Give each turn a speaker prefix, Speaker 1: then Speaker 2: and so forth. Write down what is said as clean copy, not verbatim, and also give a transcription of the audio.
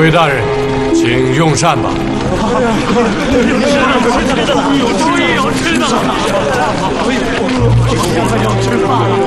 Speaker 1: 位大人，请用膳吧。
Speaker 2: 有吃的了，有吃的了。哎呦，快点吃饭了。